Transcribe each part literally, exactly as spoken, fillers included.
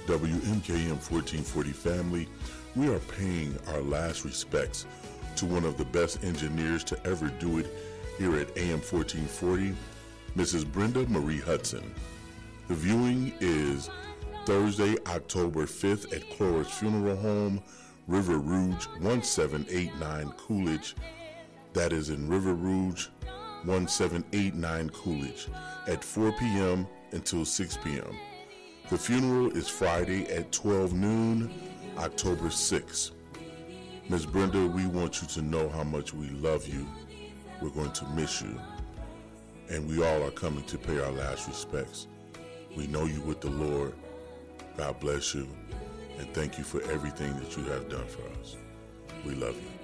W M K M fourteen forty family, we are paying our last respects to one of the best engineers to ever do it here at A M fourteen forty, Missus Brenda Marie Hudson. The viewing is Thursday, October fifth at Cloris Funeral Home, River Rouge, one seven eight nine Coolidge. That is in River Rouge, one seven eight nine Coolidge, at four p.m. until six p.m. The funeral is Friday at twelve noon, October sixth. Miss Brenda, we want you to know how much we love you. We're going to miss you. And we all are coming to pay our last respects. We know you with the Lord. God bless you. And thank you for everything that you have done for us. We love you.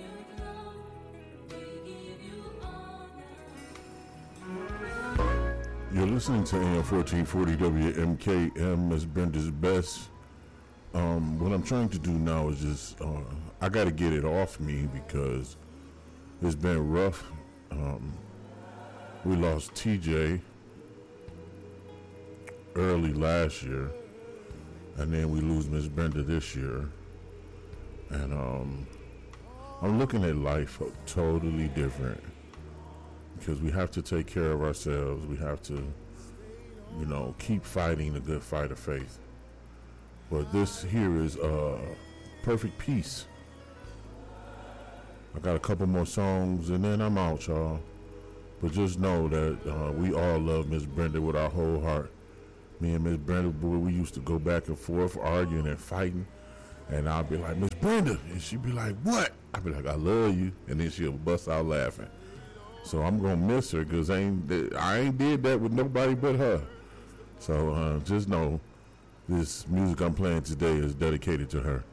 You're listening to A M fourteen forty W M K M, Miss Brenda's Best. Um, what I'm trying to do now is just, uh, I got to get it off me because it's been rough. Um, we lost T J early last year, and then we lose Miss Brenda this year. And um, I'm looking at life totally different. Because we have to take care of ourselves. We have to, you know, keep fighting the good fight of faith. But this here is uh, Perfect Peace. I got a couple more songs and then I'm out, y'all. But just know that uh, we all love Miss Brenda with our whole heart. Me and Miss Brenda, boy, we used to go back and forth arguing and fighting. And I'll be like, Miss Brenda. And she'd be like, what? I'd be like, I love you. And then she'll bust out laughing. So I'm gonna miss her because I ain't I ain't did that with nobody but her. So uh, just know this music I'm playing today is dedicated to her.